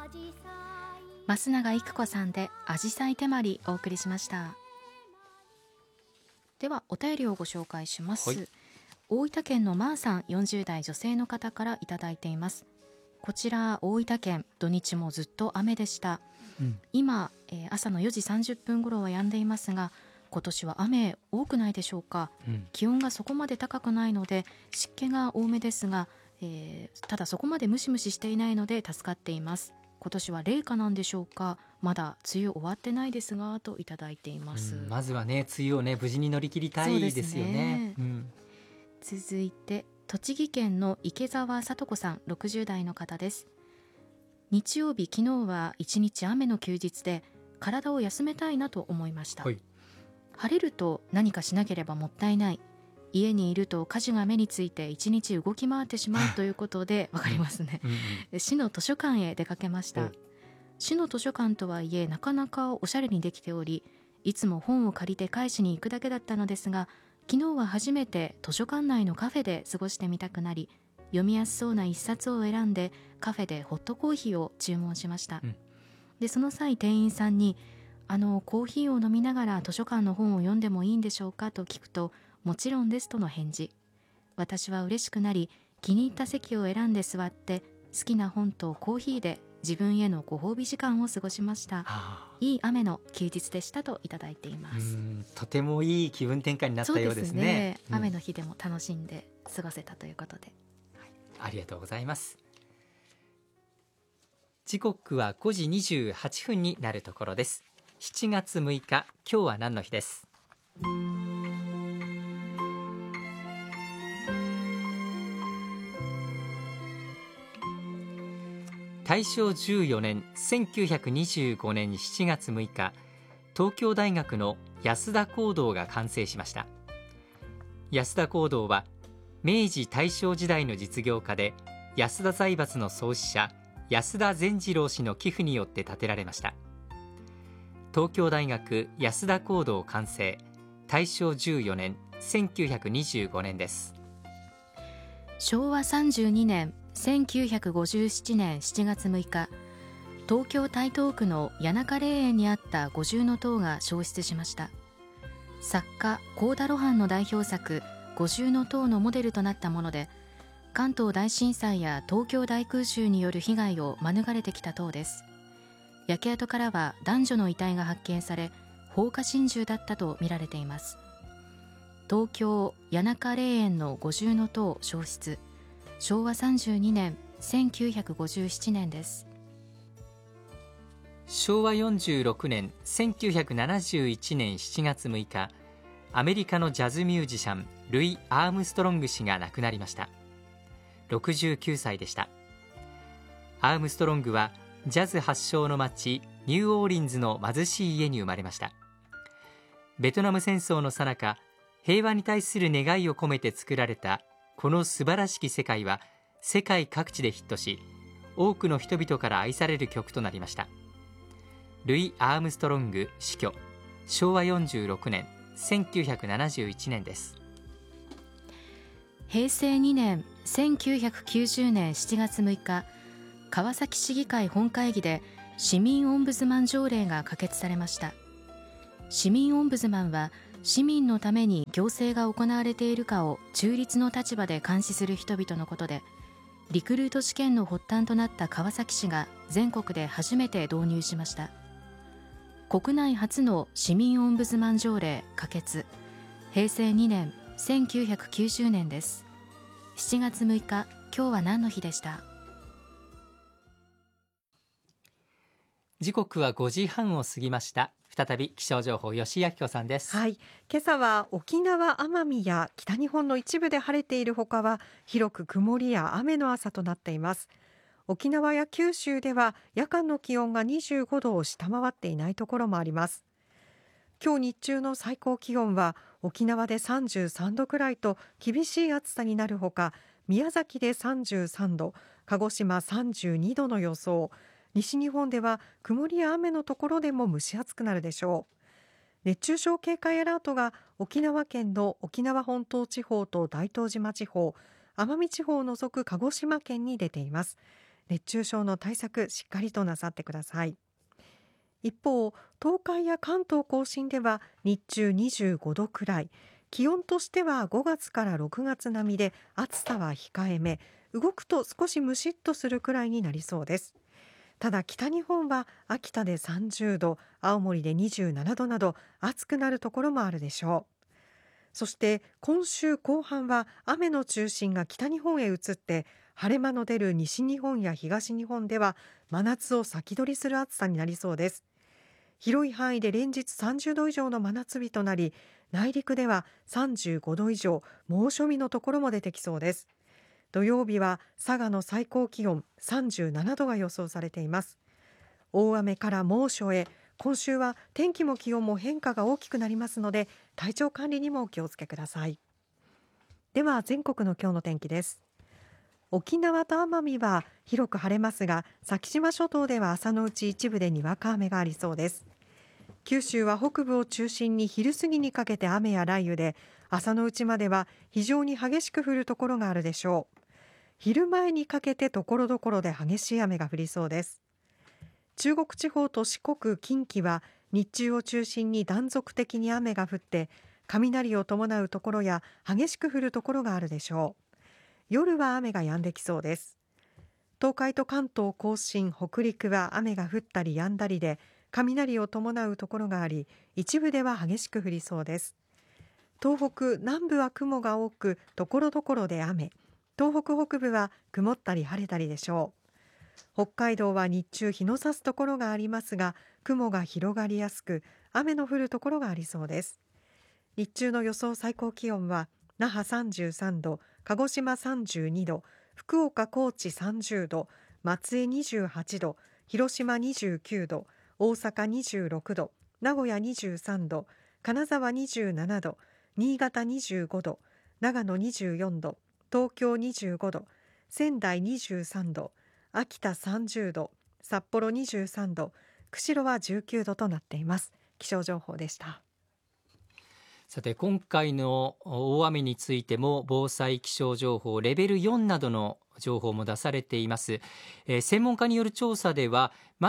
増永育子さんであじさい手まりお送りしました。ではお便りをご紹介します、はい、大分県のまーさん40代女性の方からいただいています。こちら大分県土日もずっと雨でした、今、朝の4時30分頃は止んでいますが、今年は雨多くないでしょうか、気温がそこまで高くないので湿気が多めですが、ただそこまでムシムシしていないので助かっています。今年は冷夏なんでしょうか、まだ梅雨終わってないですがといただいています、 まずはね梅雨をね無事に乗り切りたいですよね。 続いて栃木県の池澤聡子さん60代の方です。日曜日昨日は一日雨の休日で体を休めたいなと思いました、はい、晴れると何かしなければもったいない、家にいると家事が目について一日動き回ってしまうということでわかりますね、市の図書館へ出かけました。市の図書館とはいえなかなかおしゃれにできており、いつも本を借りて返しに行くだけだったのですが、昨日は初めて図書館内のカフェで過ごしてみたくなり、読みやすそうな一冊を選んでカフェでホットコーヒーを注文しました、でその際店員さんにコーヒーを飲みながら図書館の本を読んでもいいんでしょうかと聞くと、もちろんですとの返事。私は嬉しくなり、気に入った席を選んで座って好きな本とコーヒーで自分へのご褒美時間を過ごしました。いい雨の休日でしたといただいています。 とてもいい気分転換になったようですね。 雨の日でも楽しんで過ごせたということで、 ありがとうございます。時刻は5時28分になるところです。7月6日、今日は何の日です。大正14年1925年7月6日、東京大学の安田講堂が完成しました。安田講堂は明治大正時代の実業家で安田財閥の創始者安田善次郎氏の寄付によって建てられました。東京大学安田講堂完成、大正14年1925年です。 昭和32年1957年7月6日、東京台東区の谷中霊園にあった五重塔が焼失しました。作家幸田露伴の代表作五重塔のモデルとなったもので、関東大震災や東京大空襲による被害を免れてきた塔です。焼け跡からは男女の遺体が発見され、放火心中だったとみられています。東京谷中霊園の五重塔焼失、昭和32年1957年です。 昭和46年1971年7月6日、アメリカのジャズミュージシャンルイ・アームストロング氏が亡くなりました。69歳でした。アームストロングはジャズ発祥の町ニューオーリンズの貧しい家に生まれました。ベトナム戦争の最中、平和に対する願いを込めて作られたこの素晴らしき世界は世界各地でヒットし、多くの人々から愛される曲となりました。ルイ・アームストロング死去、昭和46年1971年です。 平成2年1990年7月6日、川崎市議会本会議で市民オンブズマン条例が可決されました。市民オンブズマンは市民のために行政が行われているかを中立の立場で監視する人々のことで、リクルート試験の発端となった川崎市が全国で初めて導入しました。国内初の市民オンブズマン条例可決、平成2年1990年です。7月6日、今日は何の日でした。 時刻は5時半を過ぎました。再び気象情報、吉井明子さんです。 はい、今朝は沖縄・奄美や北日本の一部で晴れているほかは広く曇りや雨の朝となっています。沖縄や九州では夜間の気温が25度を下回っていないところもあります。今日日中の最高気温は沖縄で33度くらいと厳しい暑さになるほか、宮崎で33度、鹿児島32度の予想、西日本では曇りや雨のところでも蒸し暑くなるでしょう。熱中症警戒アラートが沖縄県の沖縄本島地方と大東島地方、奄美地方を除く鹿児島県に出ています。 熱中症の対策しっかりとなさってください。一方、東海や関東甲信では日中25度くらい、気温としては5月から6月並みで暑さは控えめ、動くと少しムシッとするくらいになりそうです。ただ北日本は秋田で30度、青森で27度など暑くなるところもあるでしょう。そして今週後半は雨の中心が北日本へ移って晴れ間の出る西日本や東日本では真夏を先取りする暑さになりそうです。広い範囲で連日30度以上の真夏日となり、内陸では35度以上、猛暑日のところも出てきそうです。土曜日は佐賀の最高気温37度が予想されています。大雨から猛暑へ、今週は天気も気温も変化が大きくなりますので、体調管理にもお気をつけください。では全国の今日の天気です。沖縄と奄美は広く晴れますが、先島諸島では朝のうち一部でにわか雨がありそうです。九州は北部を中心に昼過ぎにかけて雨や雷雨で、朝のうちまでは非常に激しく降るところがあるでしょう。昼前にかけてところどころで激しい雨が降りそうです。中国地方と四国、近畿は日中を中心に断続的に雨が降って雷を伴うところや激しく降るところがあるでしょう。夜は雨が止んできそうです。東海と関東甲信、北陸は雨が降ったり止んだりで雷を伴うところがあり、一部では激しく降りそうです。東北南部は雲が多くところどころで雨、東北北部は曇ったり晴れたりでしょう。北海道は日中日の差すところがありますが、雲が広がりやすく雨の降るところがありそうです。日中の予想最高気温は那覇33度、鹿児島32度、福岡高知30度、松江28度、広島29度、大阪26度、名古屋23度、金沢27度、新潟25度、長野24度、東京25度、仙台23度、秋田30度、札幌23度、釧路は19度となっています。気象情報でした。 さて、今回の大雨についても防災気象情報レベル4などの情報も出されています。専門家による調査では